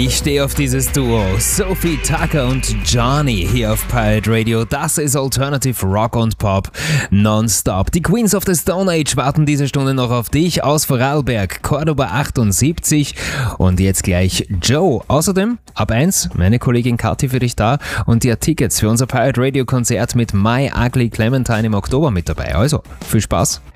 Ich stehe auf dieses Duo. Sophie Tucker und Johnny hier auf Pirate Radio. Das ist Alternative Rock und Pop nonstop. Die Queens of the Stone Age warten diese Stunde noch auf dich aus Vorarlberg, Cordoba 78 und jetzt gleich Joe. Außerdem ab 1 meine Kollegin Kathi für dich da und die hat Tickets für unser Pirate Radio Konzert mit My Ugly Clementine im Oktober mit dabei. Also viel Spaß.